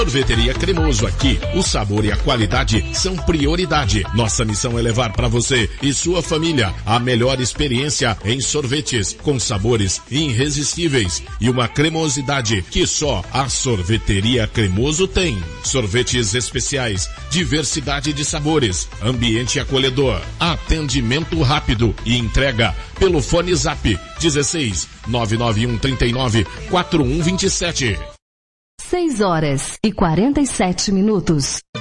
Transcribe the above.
Sorveteria Cremoso, aqui o sabor e a qualidade são prioridade. Nossa missão é levar para você e sua família a melhor experiência em sorvetes, com sabores irresistíveis e uma cremosidade que só a Sorveteria Cremoso tem. Sorvetes especiais, diversidade de sabores, ambiente acolhedor, atendimento rápido e entrega pelo fone Zap 16 991 39 4127. 6 horas e 47 minutos.